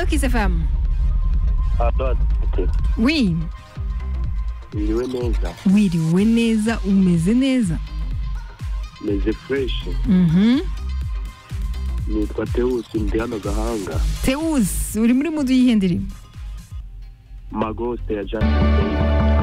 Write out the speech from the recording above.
Allo Kiss FM. Oui. Wiriwe neza umeze neza. Meze fresh. Nitwa Teus ndi hano Gahanga. Teus uri muri mudu yihe ndirimbo? Magoste ya Justin Bieber.